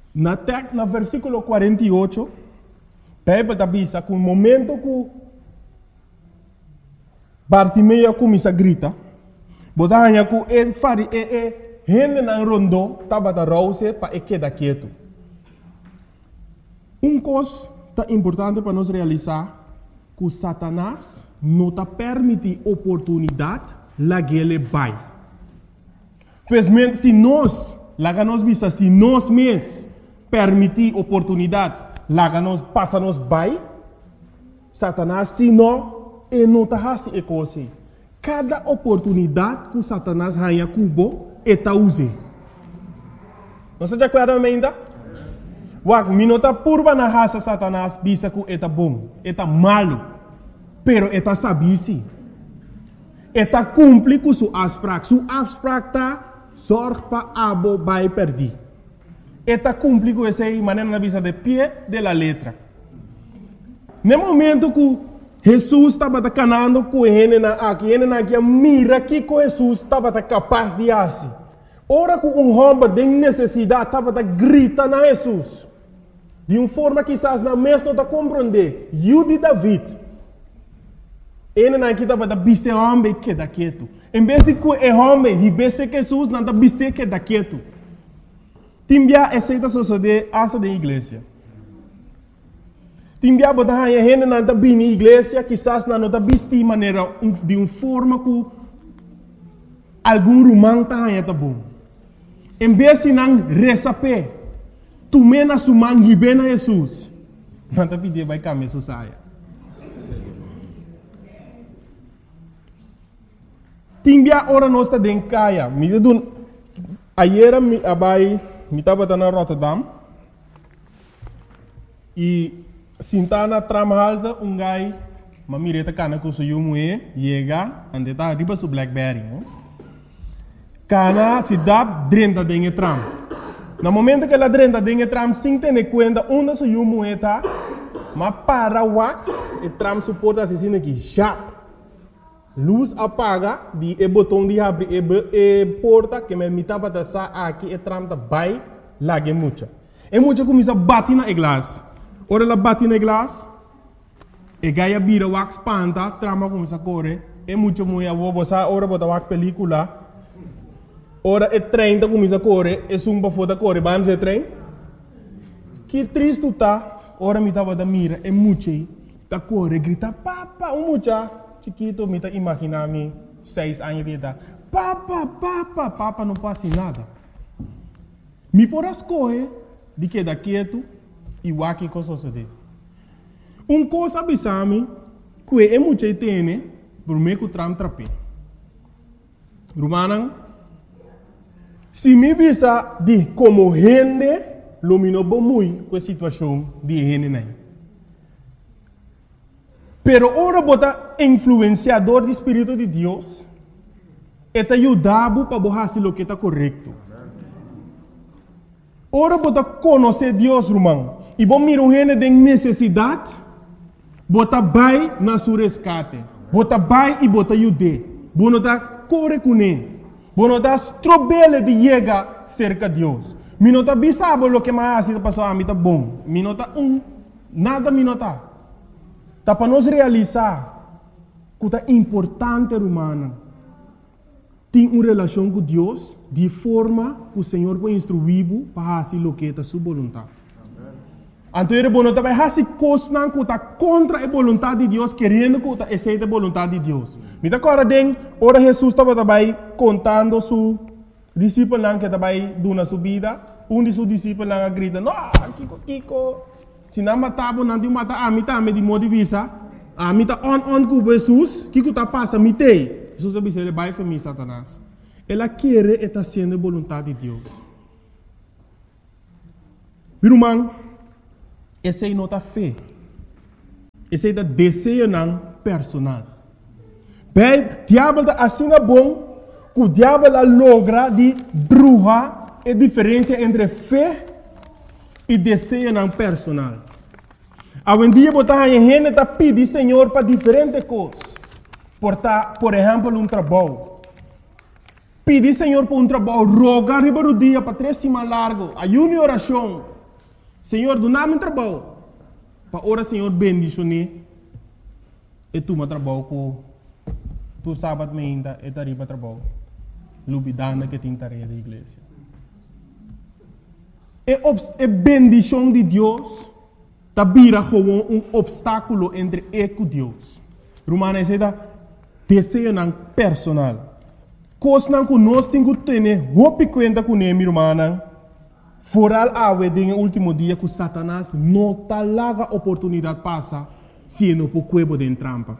Na versículo 48, Bíblia está dizendo que no momento que Bartimeu começa a gritar, botando que ele faz gente na rondo, estava a rouse para ele quedar quieto. Coisa importante para nós realizar, que Satanás não está permitindo oportunidade lá que ele vai. Pois se nós mesmos permitir oportunidade lá que nós passamos vai, Satanás, se não, ele não está fazendo coisa. Cada oportunidade que Satanás ganha cubo, ele está usando. Não se acorda ainda? Wak, minota purba na raça Satanás bisa que ele está bom, ele está malo, pero ele está sabisi. Ele está cumpre com sua afspraak. Sua afspraak está zorg para abo vai perder. Ele está cumpre com essa maneira na bisa de pé de la letra. No momento que Jesus estava canando com ele aqui, mira que Jesus estava capaz de fazer. Ora que homem tem necessidade, estava gritando a Jesus. De uma forma que quizás não mesmo não compreender. Eu de David. Ele aqui estava a biser homem que da quieto. Em vez de que o homem ribesse Jesus, não está biser que da quieto. Timbia aceita suceder essa da igreja. Timbia botar a gente não está bem na igreja, quizás não está bister de maneira de uma forma que algum romano está bom. Em vez de não receber, tu mena sumang hibena Jesus. Não está pedindo vai caminhar saia. Timbia ora nós está dentro caia. Ayer me estava na Rotterdam e sintana tramalda gai mamireta cana com o yumu chega ande tá riba su Blackberry. Cana se dá dentro dentro tram. No momento que ela dentro dentro tram sem ter conta onde su yumu tá, mas para wak e tram suporta assim aqui já. Luz apaga, e botão de abrir e porta que me mitava da sa aqui e tram da vai lá que muita. E muita começa a bater na glass. Ora ela bate na glass, e gaia bira wax panta, trama começa a correr. E muita mulher vou botar ora botar wax película. Ora e trem começa a correr, e sumba foda correr, vamos e trem. Que triste tá. Ora me tava da mira, e muita tá correr, grita papa, mucha. Chiquito, me está imaginando 6 anos de idade. Papa, não passa nada. Me por as coisas de que da quieto e o aqui coisa sucede. Coisa abisame que é muito tem, por mim que o tram trape. Romana, se me visa de como gente, lumino bom muito com a situação de gente não. Pero ora bota influenciador do Espírito de Deus, eta ajudava para fazer o que está correto. Ora bota conhecer Deus, irmão, e bom mira um gente tem necessidade, bota vai na sua resgate, bota vai e bota ajude, bota tá corre com ele, bota tá strobele de chegar cerca de Deus. Minota bisabo o que mais se passou a mim tá bom, minota nada minota. Tá para nós realizar que é importante, humana, ter uma relação com Deus de forma que o Senhor vai instruir para fazer o que é a sua vontade. Então, ele vai fazer coisas que está contra a vontade de Deus, querendo que aceite a vontade de Deus. Me agora, ora Jesus estava também contando seu discípulo que estava dando sua vida. De seus discípulos grita, não, Kiko. Se não matava, não tinha matar a mim também de modo de vista. A mim está on com Jesus, que está passando, me tem. Jesus disse, ele vai para mim, Satanás. Ela quer estar sendo a vontade de Deus. Meu irmão, essa é a nossa fé. Esse é o desejo personal. Bem, o diabo está assim bom, que o diabo logra de bruxa a diferença entre fé e desejo personal. Hoje em dia, a gente está pedindo Senhor para diferentes coisas. Por exemplo, um trabalho. Pedir Senhor para um trabalho, rogar o dia para 3 semanas largo, ayuno e oração. Senhor, do nome trabalho. Para ora, Senhor, bendicionar. E tu me trabalho com tu sábado ainda e tarifa trabalho. Lubidana que tem tarefa da igreja. É bendição de Deus. Tá vira como obstáculo entre eu e Deus. Romana diz desejo não personal. Coisa não que nós temos que ter, roupa conta com ele, irmã. Foral awe no último dia que Satanás não tá larga oportunidade passa se não por cuebo de trampa.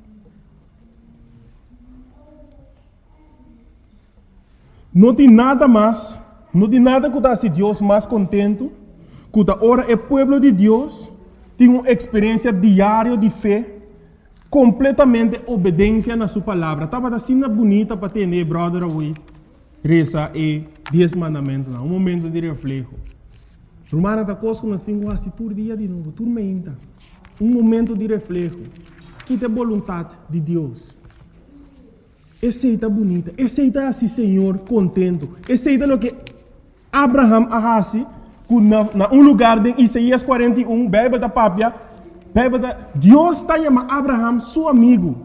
Não tem nada mais, não tem nada que dá se Deus mais contento, que da hora o povo de Deus tem uma experiência diária de fé, completamente obediência na sua palavra. Estava assim bonita para ter, brother, away. Reza e 10 mandamentos, um momento de reflexo. Romana da coisa como assim, quase todo dia de novo, tudo ainda. Um momento de reflexo. Que tem vontade de Deus. Esse está bonita, esse está assim, Senhor, contento. Esse está o que Abraham arrasi, na um lugar de Isaías 41, Bíblia da Pápia, Deus está chamando Abraham seu amigo.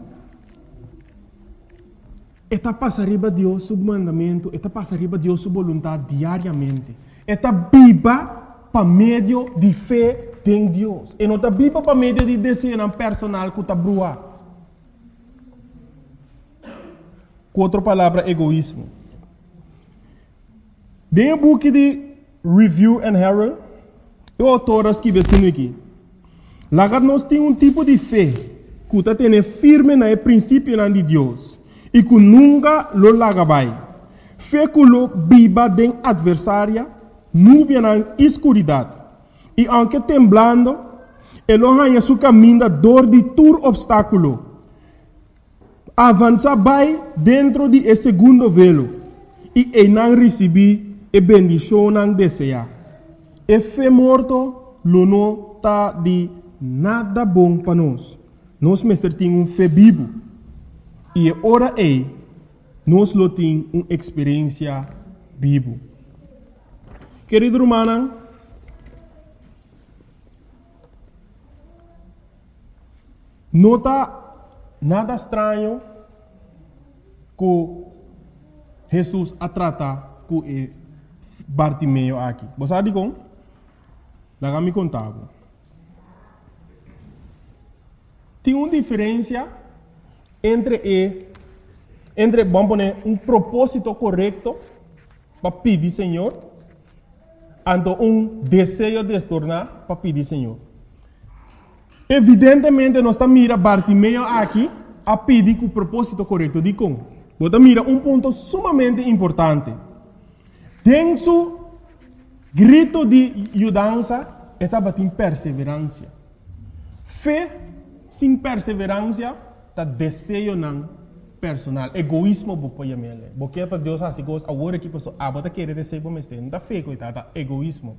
Está passando riba Deus seu mandamento, está passando riba Deus sua vontade diariamente. Está viva para meio de fé em Deus. E não está viva para meio de desejo personal que está brua. Com outra palavra, egoísmo. Dentro do book de Review and Herald, o autor escreve assim aqui. Lá nós temos um tipo de fé que está tendo firme no princípio de Deus. E que nunca lo larga vai. Fé que lo viva de adversária, nuvem na escuridade. E aunque temblando, ele ganha seu caminho dor de todo obstáculo. Avança vai dentro de esse segundo velo. E ele não recebe a bendição não deseja. E fé morto, lo não está de nada bom para nós. Nós mestre temos fé vivo. E ora nós lo temos uma experiência viva. Querido irmão, não está nada estranho que Jesus a tratar com Bartimeu aqui. Você sabe como? Dá me contar. Tem uma diferença entre vamos poner um propósito correto para pedir Senhor, e desejo de se tornar para pedir Senhor. Evidentemente, nós estamos mirando Bartimeu aqui a pedir com o propósito correto. De como? Você mira um ponto sumamente importante. Tem seu grito de ajudança, estava em perseverança. Fé sem perseverança está desejo não personal, egoísmo bopo yamele. Porque para Deus assim gosta agora que pessoa abota querer desejo mas tem não fé coitada, egoísmo.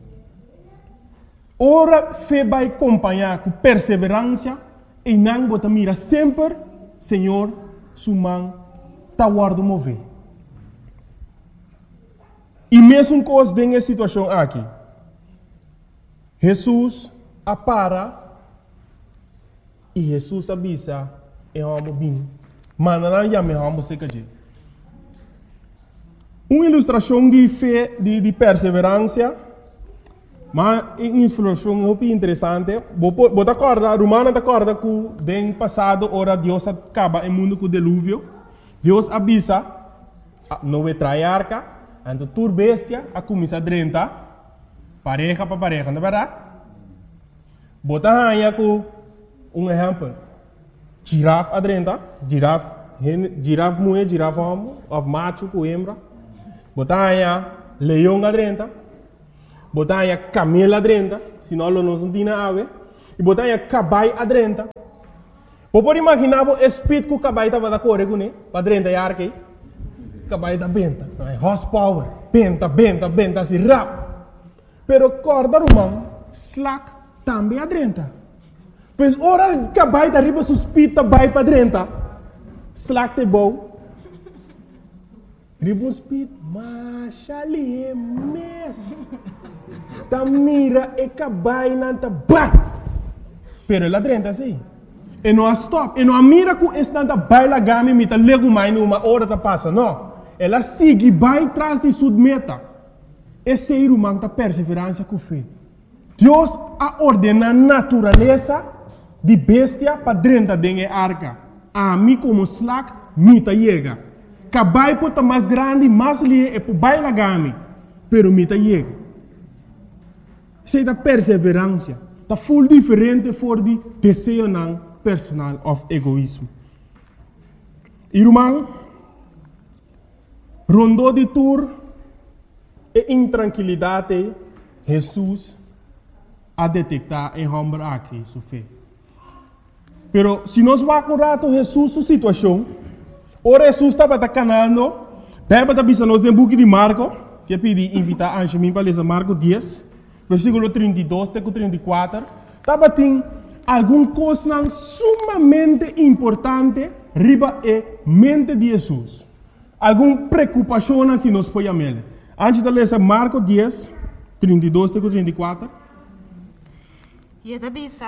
Ora fé vai acompanhar com perseverança e não bota mira sempre Senhor sumang tá guardo mover. E mesmo coisa dessa situação aqui, Jesus apara e Jesus avisa é um bem, mas não é melhor você que uma ilustração de fé, de perseverança, mas uma ilustração muito interessante. Você acorda, Romana acorda que no passado, ora Deus acaba o mundo com o dilúvio. Deus avisa, não vai trair a arca, então tur bestia, a começar a drenta, pareja para pareja, não é verdade? Você aí com um exemplo. Girafa adrenta, girafa mulher, girafa homem, of macho com hembra. Botar leão adrenta, botar camelo adrenta, senão não se tem ave. E botar caballo adrenta. Pode imaginar o espírito que o caballo estava da correr com ele, para adrenta e arque. Caballo da benta, horsepower, benta, assim rápido. Pero corda romano, slack também adrenta. Pois ora cabai da riba suspita vai para dentro. Slack te bom. Riba suspita, mas ali é mes. ta mira e cabai nanta bai. Pero ela drenta assim. E não stop. E não mira com esse nanta bai la gami mita lego mais numa hora ta passa. Não. Ela sigue bai tras de sua meta. Esse ser humano ta perseverança com fé. Deus a ordena a natureza de bestia para drenta dengue arca. A mim como slack mita chega. Cabai pota mais grande, mais lie e po bai la gami. Pero mita chega. Sei da perseverança. Ta full diferente for de desejo não personal of egoísmo. Irmão, rondou de tour e intranquilidade, Jesus a detectar em homem aqui sua fé. Pero se nós vamos acordar Jesus sua situação, ora Jesus estava canando, beba da bisa nós tem book de Marco, que pedi invitar a Anjemim para ler Marco 10, versículo 32 até 34, estava tem alguma coisa sumamente importante riba e mente de Jesus. Alguma preocupação se nós podemos ler. Antes de ler Marco 10, 32 até 34. E a bisa.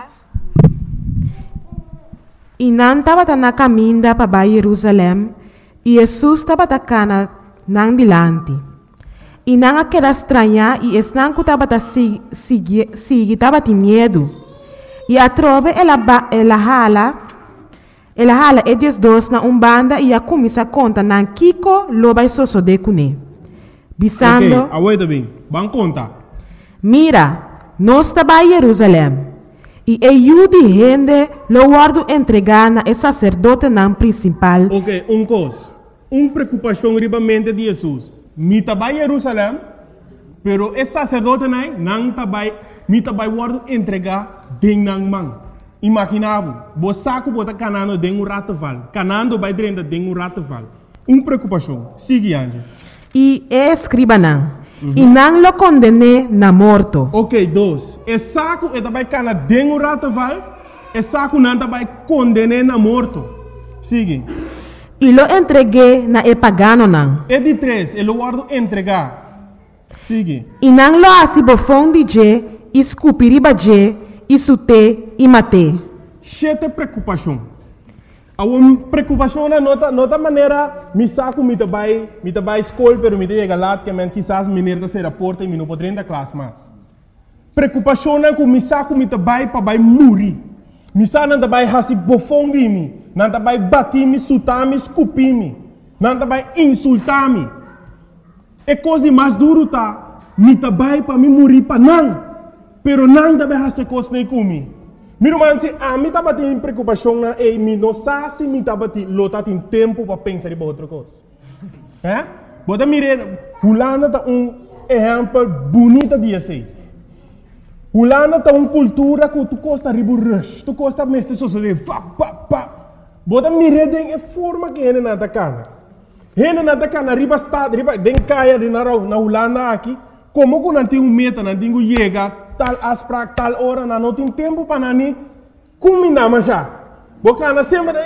E não estava na caminho para Jerusalém, e Jesus estava na não dilante. E não aquela estranha, e esse não estava seguir, estava de medo. E a trove ela hala e desdos na banda e a começa a conta na Kiko lo vai soso de cune. Bisando. Ok, aguenta bem. Vamos contar. Mira, nós estava em Jerusalém. E eu de gente lo guardo entregar na sacerdote não principal. Ok, coisa. Preocupação ribamente de Jesus. Me estava em Jerusalém, pero esse sacerdote não estava, me estava guardo entregar de não man. Imaginava, você saco bota canando de rataval, canando vai dentro de rataval. Preocupação. Sigue, Anjo. E escriba não. E não lo condene na morto. Ok, 2. E saco e também cana de rataval, e saco não também condene na morto. Sigue. E lo entreguei na pagano não. E de 3, ele guardo entregar. Sigue. E não lo asibofão de je, escupiriba je, isute e mate. Chete preocupação. A preocupação na nota maneira, me saco me tabai escola, pero me chega lá que men quizás menina ser a porta e me não pode entrar classe mais. Preocupação na com me saco me tabai para vai morrer. Me saco não tabai hasi bofão de mim, não tabai bater me, sutar me, escupir me, não tabai insultar me. É coisa de mais duro tá, me tabai para me morrer para não, pero não tabai hasi coisa nem comigo. Meu irmão, se a mim estava tendo preocupação na e me não sabe se me estava tendo tempo para pensar em outra coisa. É? Bota mire, Holanda tá exemplo bonito de assim. Holanda tá cultura que tu costa ribu rush, tu costa mestre sociedade, Bota mire den forma que ele nada cana. Ele nada cana riba estado, riba den caia de na Holanda aqui, como que não tem meta, não tem chega tal asprak tal hora não tem tempo para nani combinar mas já boca na semana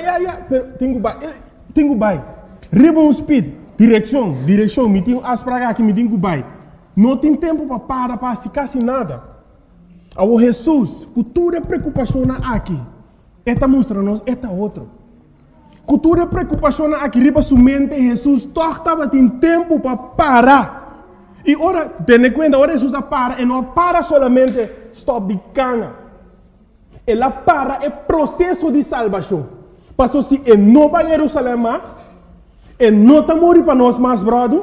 tenho bai ribbon speed direção me tenho asprak aqui me tenho bai não tem tempo para se quase nada ao Jesus cultura preocupação aqui esta mostra nos esta outro cultura preocupação aqui riba sua mente Jesus torta tem tempo para parar. E ora, tenha conta, ora Jesus para, e não para solamente stop de cana. Ela para é processo de salvação. Pastor, se ele não vai a Jerusalém mais, ele não está morrendo para nós mais, brother,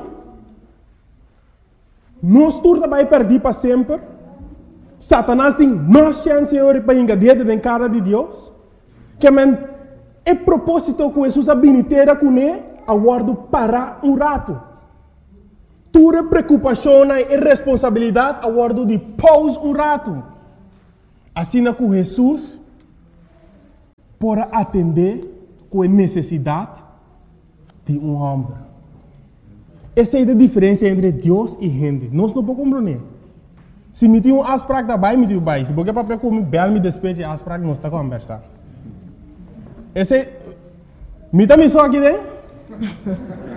nós todos vai perder para sempre. Satanás tem mais chance para engadir na cara de Deus. Que é propósito que Jesus habilitera com ele, aguardo para rato. Tua preocupação e responsabilidade a guardo de pause rato. Assim que Jesus pode atender com a necessidade de homem. Essa é a diferença entre Deus e gente. Nós não podemos compreender. Se me tem asprak da bai, me tem bai. Se porque papel como bel me despeje asprak, nós está conversando. Esse me tá me só aqui dentro?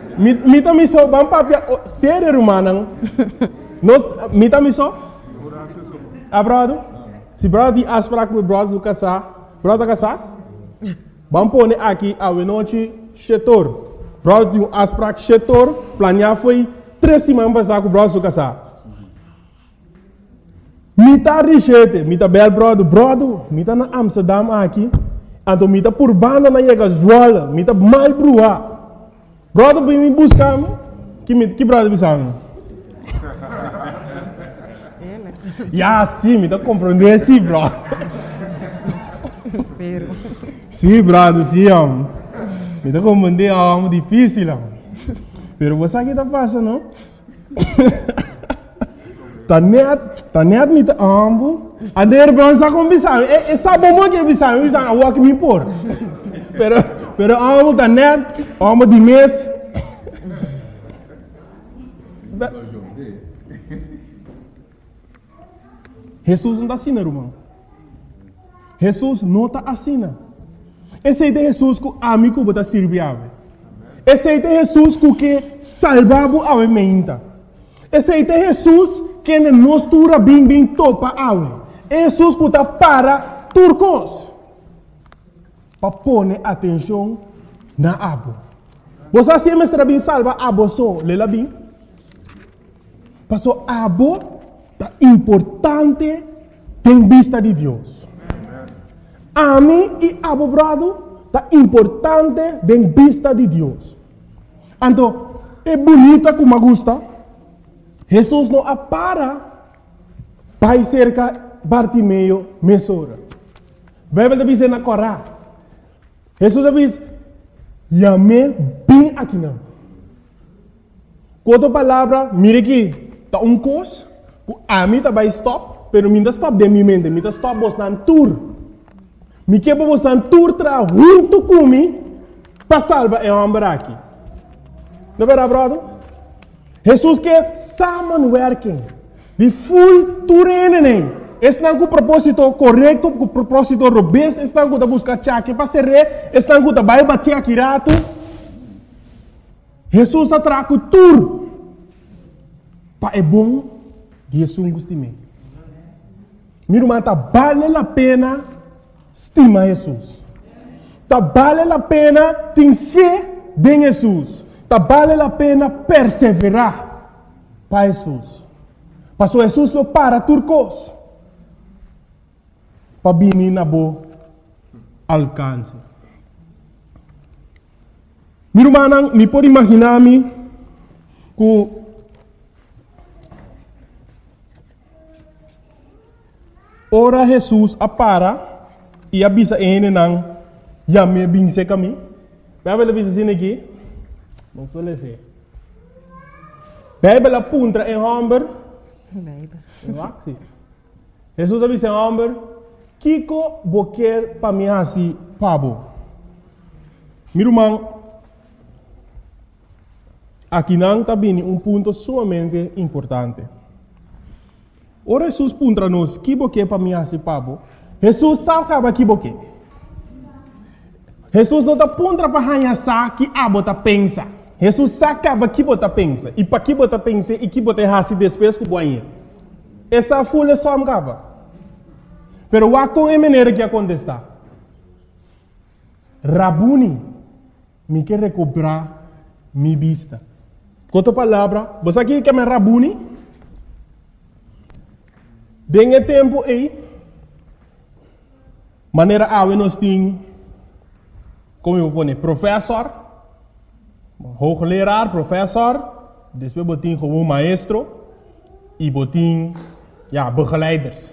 Mita miso bang papia ser rumah nang nos mita miso brother? Se brother die afspraak met brother zo casar, brother casar? Vamos pôr aqui a noite chetor. Brother die afspraak chetor, planear foi 3 semanas passar com brother zo casar. Mita richete, mita bel brother, mita na Amsterdam aqui, então mita por banda na chega Zwolle, mita mal brua. Brother vem me buscar, que brother bisang? Ya, sim, mita compreender sim, bro. Sim, brother, sim, mita compreender é difícil, pero você aqui tá passando, não? Tá net met de ambo. En de heer Brown sa kon bisang. Sa bomo ke bisang awak mi por. Pero ambo tá net, ambo di mes. Jesus não está assim, irmão. Jesus não está assim. Esse é Jesus que amigo bota servir. Esse é Jesus que salvava a mente. Esse é Jesus que nos tura bem topa awe. Jesus puta para turcos. Para pôr atenção na abo. Você se mestra bem salva abo só, lela bem. Passou abo tá importante tem vista de Deus. A mim e abo brado tá importante tem vista de Deus. Então, é bonita como gusta. Jesus não apara para cerca Bartimeu mesora. Bíblia diz na Corá. Jesus diz, "Yame bem aqui não." Quando a palavra, mire aqui, tá cos, a mim tá vai stop, pero minda stop de minha mente, minda stop vos nan tour. Me que vos nan tour tra junto comigo para salvar é homem aqui. Não é verdade, brother? Jesus quer samenwerking. Die full toerening. Estão com o propósito correto, com o propósito robusto. Estão com a busca chaque para ser rei. Estão com a vai bater aqui rato. Jesus está trago tudo. Para é bom que Jesus goste de mim. Meu irmão, tá vale a pena estimar Jesus. Tá vale a pena ter fé em Jesus. Tá vale a pena perseverar para Jesus. Passou Jesus não para turcos. Para vir na boa alcance. Meu irmão, me pode imaginar-me que ora Jesus apara e avisa ele não já me bem se caminho. Vai ver avisa assim aqui. Vamos ler. Bíblia apunta em Hamber. Jesus avisa em Hamber. Kiko boquer para mim assim, pabo. Meu irmão, aqui não está bem ponto sumamente importante. Ora Jesus punta nos que boquer para mim assim, pabo. Jesus sabe que boquer. Jesus não está punta para hanhar que abo tá pensa. Jesus sabe que bota pensa. E para que bota pensa e que bota assim depois que boinha. Essa folha só me acaba. Pero o com é maneira que acontece. Rabuni, me quer recuperar minha vista. Com outra palavra, você aqui quer me Rabuni? Dengue tempo aí, maneira a nós tem, como eu vou dizer, professor, hoogleraar, professor, depois botin gewoon maestro e botin, begeleiders.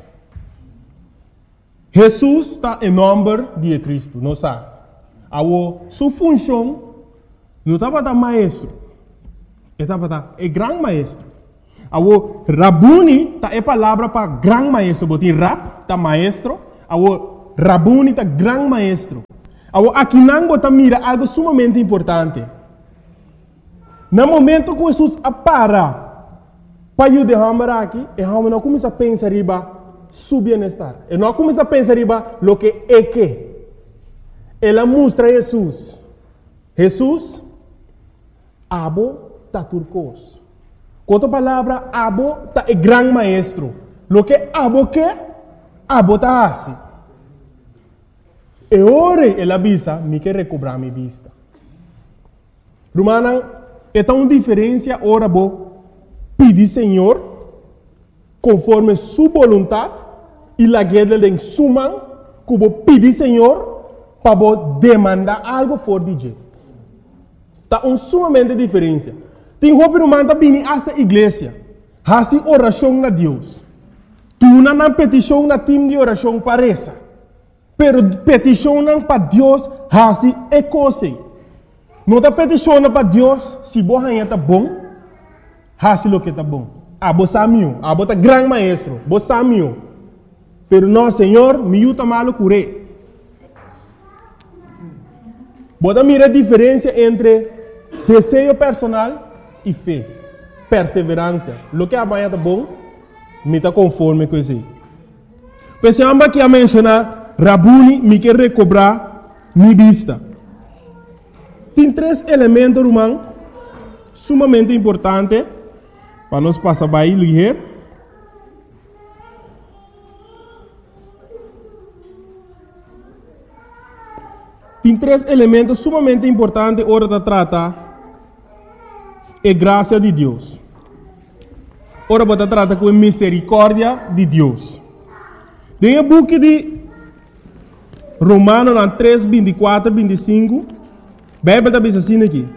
Jesus está em nome de Cristo, não sabe? Sua função não estava da maestro, estava da grande maestro. Rabuni é palavra para grande maestro, botin rab tá maestro, Rabuni tá grande maestro. Aqui não bota mira algo sumamente importante. No momento que Jesus apara para eu derramar aqui, eu não começo a pensar riba su bienestar. Eu não começo a pensar riba lo que é que. Ela mostra Jesus. Jesus, abo ta turcos. Com outra palavra, abo ta é grande maestro. Lo que abo tá assim. E ora ela visa, me quer recobrar minha vista. Romana, é tão diferença ora bo pedir Senhor conforme sua vontade e la guerra de suma que bo pedir Senhor para bo demandar algo for DJ. Tá sumamente diferença. Tem roupa romana bini essa igreja, hasi oração na Deus. Tu não petição na time de oração parece, pero petição para Deus hasi é coisa. Não tá petição para Deus se você está bom, hasi lo que está bom. Abo samio, abo tá grande maestro, bo samio. Pero não, Senhor, me ajuda malo curé. Bota mira a diferença entre desejo personal e fé, perseverança. Lo que amanhã tá bom, me tá conforme com isso. Pensamos que a mencionar Rabuni me quer recobrar minha vista. Tem 3 elementos, irmão, sumamente importantes para nós passar by ligeiro. Tem 3 elementos sumamente importantes hora de tratar a graça de Deus. Ora, você trata com a misericórdia de Deus. Tem o book de Romanos 3, 24, 25. A Bíblia está bem assim aqui.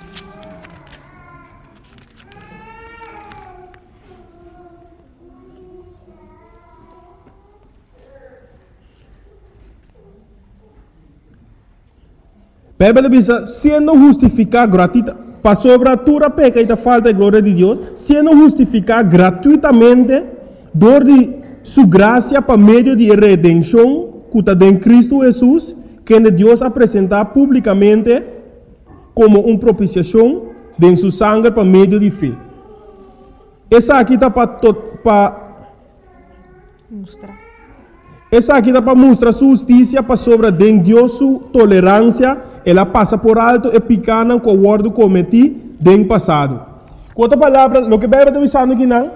A Bíblia diz, sendo justificado gratuitamente, para sobre a tua peca e a falta de glória de Deus, sendo justificado gratuitamente, dor de sua graça para meio de redenção, que está em Cristo Jesus, que Deus apresentar publicamente como uma propiciação de sua sangue para meio de fé. Essa aqui está para mostrar. Essa aqui está para mostrar sua justiça para sobre de Deus sua tolerância. Ela passa por alto e picana com o guardo cometi no passado. Com outra palavra, o que a Bíblia está dizendo aqui não?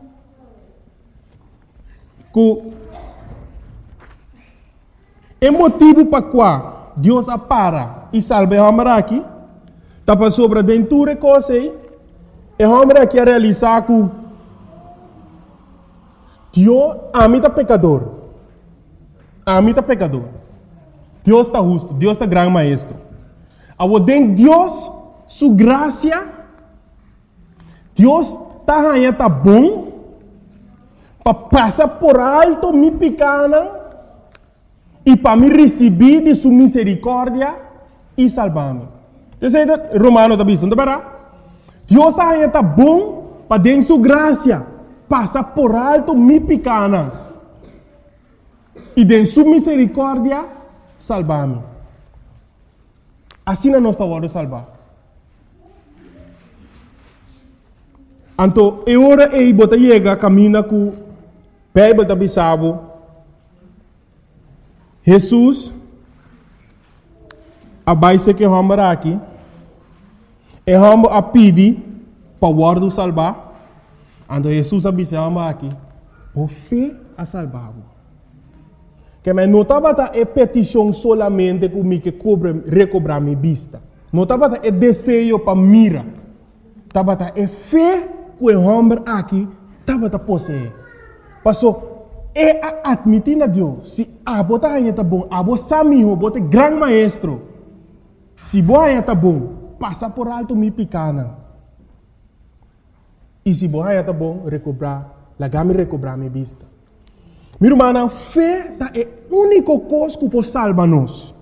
Que é motivo para qual Deus apara e salve o homem aqui, está para sobre dentro de coisa e o homem aqui a realizar que Deus ama o pecador. Ama o pecador. Deus está justo, Deus está grande maestro. Ao den Deus, sua graça, Deus está bom, para passar por alto minha pequena e para me receber de sua misericórdia e salvar-me. Você é Romano está dizendo, Deus está bom para den sua graça, passar por alto minha pequena e de sua misericórdia salvar-me. Assim não está hora de salvar. Então, é hora de botar chega caminha com o Bíblia da Bissau. Jesus, a base que vamos aqui, é vamos a pedir para o guarda salvar. Então, Jesus a Bissau aqui, por fé a salvar. Que mas não estava a petição solamente comigo que recobrar minha vista. Não estava a desejo para mira. Estava a fé que o homem aqui estava a possuir. Passou é a admitir a Deus. Se a bota aí está bom, a bota samiho, bota grande maestro. Se boa aí está bom, passa por alto minha pequena. E se boa aí está bom, recobrar, recobrar minha vista. Minha irmã, fé é a única coisa que pode salvar-nos.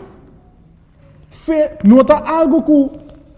Fé não é algo que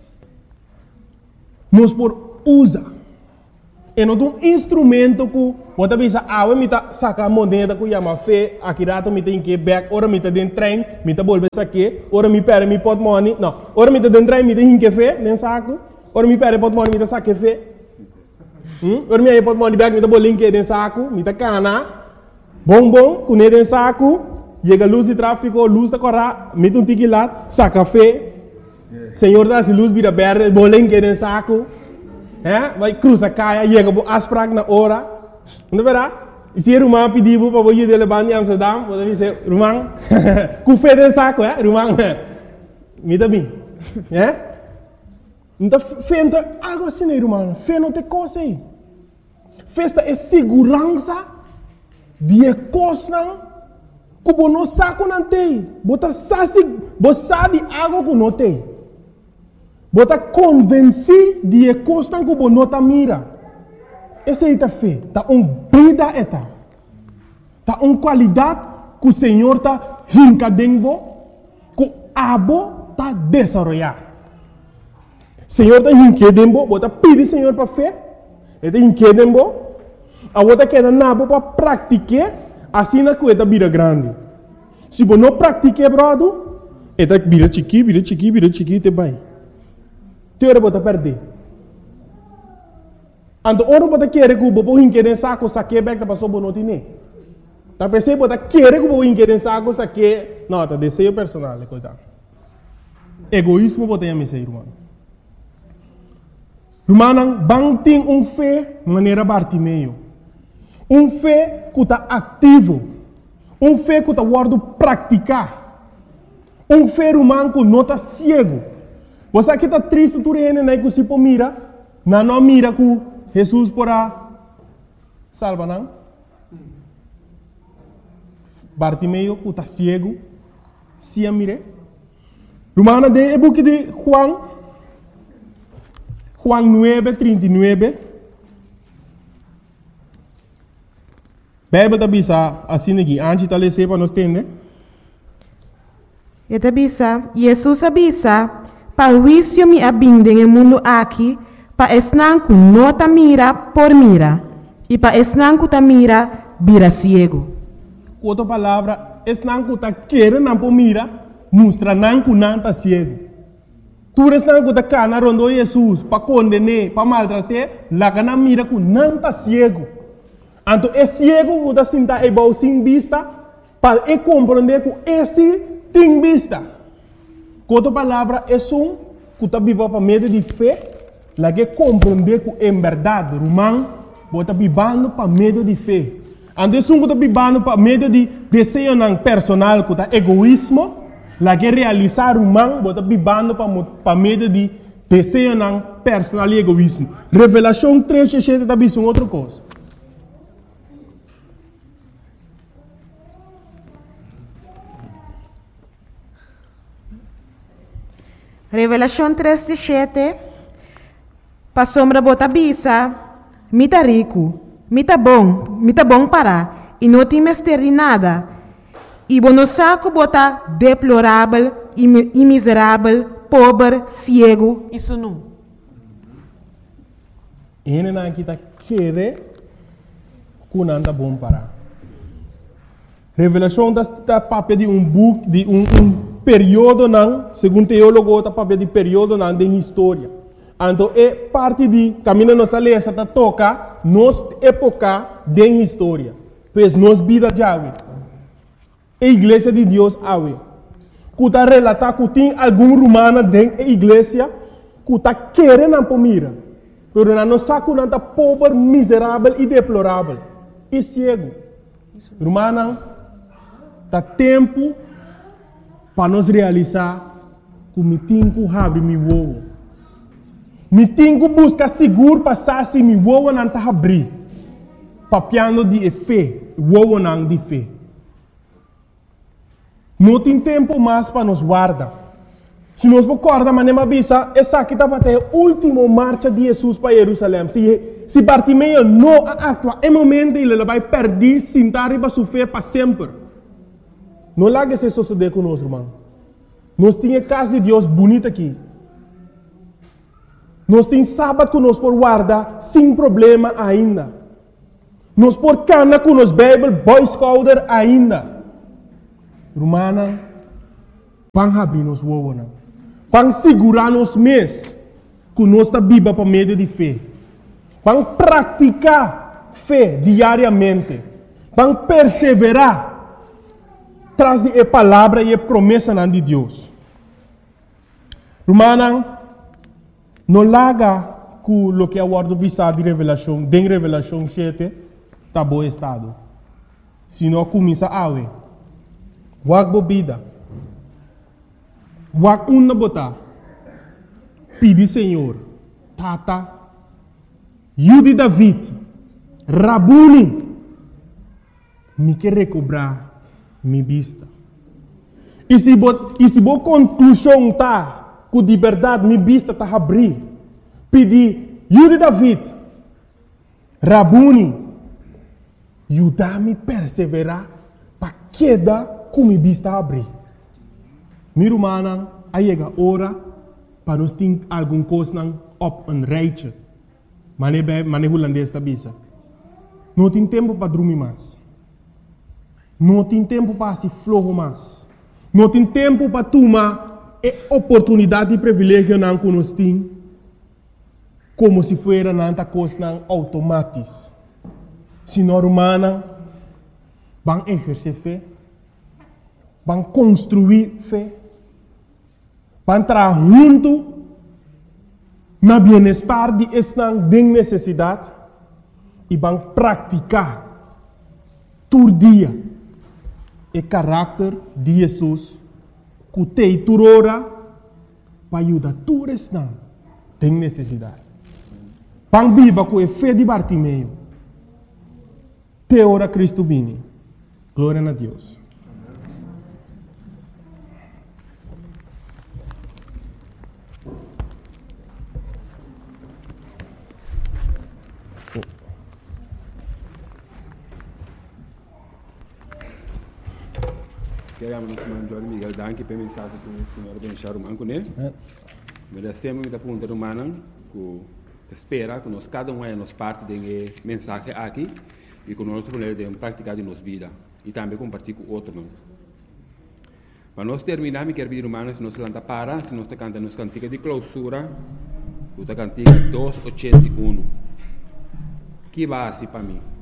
nós podemos usar. É um instrumento que pode pensar, me sacar a moneda que chama fé, aqui rato me tem que back, ora me tem dentro trem, me tem bolsa aqui, ora me perde me pot money, não, ora me tem dentro trem, me tem que fé, nem saco, ora me perde pot money, me tem saque fé. Ora me pot money back, me tem bolinho que dentro saco, me tem cana. Bom, com ele em saco, chega a luz de tráfego, luz da corra, mete um tique lá, saca fé. Senhor dá se luz vira verde, bolinho que em saco. Vai cruza caia, chega a asprag na hora, Não verá? E se Rumang pediu para você levar em Amsterdam, você diz, Rumang, com fé de saco, Rumang, me dá bem. Então, fé não é algo assim, Rumang. Fé não tem coisa aí. Festa é segurança de coisa que você não sabe não tem. Você sabe algo que não tem. Você está convencido de coisa que você não está mira. Essa é a fé. Está vida eta. Está qualidade que o Senhor está rincadendo, que o abo está desenvolvendo. O Senhor está rincadendo, você pede o Senhor para fé. Ele está rincadendo, a você quer nada para praticar, assim na coisa vira grande. Se você não pratica, brother, ele vira chiqui, te vai. Teora você perder. Então, ora você quer que você rincade saco, saque back para sua não tem. Tá pensando você quer que você rincade saco, saque, não, tá desejo personal, coitado. Egoísmo você tem a missão, irmão. Irmão, bang tem fé maneira Bartimeu. Fé que está ativo. Fé que está guardo praticar. Fé irmão que não está cego. Você aqui está triste, tu rene, né, que se mira, não mira que Jesus porá salva, não? Bartimeu que está cego, se a mire. Irmão, de book de Juan 9:39. Bíblia está bisa assim aqui, antes de ler para nós entender. E está bisa, Jesus avisa, para o juízo me abinde no mundo aqui, para esnanco não ta mira por mira, e para esnanco ta mira, vira ciego. Outra palavra, esnanco ta querer não por mira, mostra nanco não ta ciego. Tu esnanco ta cana rondo Jesus, para condenar, para maltratar, lá que não mira que não ta ciego. Então, é ciego que está sentado e sem vista, para compreender que esse tem vista. Outra palavra é que está vivo para meio de fé, lá que compreender que em verdade, irmão, está vivendo para meio de fé. Então, que está vivendo para meio de desejo personal, que está egoísmo, lá que realizar irmão, está vivendo para meio de desejo personal e egoísmo. Revelação 3:7 está vendo outra coisa. Revelação 3:7. Para sombra bota bisa, mita rico, mita bom para, e não tem mestre de nada. E bono saco bota deplorável, e miserável, pobre, cego, isso não. Ele não está querendo que não está bom para. Revelação está papel de book, de período não, segundo teólogo, está papel de período não de história. Então, é parte de caminho nossa lesa está toca nos época de história. Pois nos vida já a igreja de Deus ave. Que está relatar que tem algum romano dentro da igreja que está querendo para mira. Mas não sabe que está pobre, miserável e deplorável. E cego. Romano, está tempo para nós realizar que me tenho que abrir meu ovo. Me tenho que buscar seguro para se meu ovo não está abrir. Papiando de fé, ovo não de fé. Não tem tempo mais para nos guardar. Se nós recordamos, mas não avisa, essa aqui está até a última marcha de Jesus para Jerusalém. Se Bartimeu não atua, é momento ele vai perder, sentar e sofrer para sempre. Não largue se suceder conosco, irmão. Nós temos a casa de Deus bonita aqui. Nós temos sábado que nós por guardar sem problema ainda. Nós por cana com nos Bible, Boy Scouter ainda. Romana, vão abrir nos ovos. Vão segurar nos mês que nós está viva para meio de fé. Vão praticar fé diariamente. Vão perseverar traz de palavra e promessa de Deus. Romana, não larga com o que a guarda visa de revelação, de revelação 7, tá bom estado. Se não começa a awe, wag bebida, wag na botar, pedi Senhor, tata, Yudi David, Rabuni, me quer recobrar minha vista. E se boa conclusão tá, com de verdade minha vista tá abrir, pedi Yudi David, Rabuni, ajudar-me a perseverar para queda com minha vista abrir. Minha irmã, aí chega a hora para nós ter alguma coisa op een rijtje. Mane holandês da bisa. Não tem tempo para dormir mais. Não tem tempo para se flojo mais. Não tem tempo para tomar a oportunidade e privilégio não que nós temos, como se fosse nanta coisa automática. Se nós humanos vão exercer fé, vão construir fé, vão trabalhar junto na bem-estar de esta necessidade e vão praticar todo dia o caráter de Jesus que tem toda hora para ajudar todos esta tem necessidade. Vão viver com a fé de Bartimeu. Te ora Cristo vini. Glória a Deus. Queremos Jorge Miguel danke per mensagem que o senhor benchar o manco, né? Merecemos muita pergunta humana que espera que nós cada um é nos parte de mensagem aqui e que nós podemos praticar em nossa vida e também compartilhar com outros. Para nós terminar, me quero pedir humanos se nós lanta para, se nós cantamos nos cantiga de clausura, o cantiga 281. Que base para mim?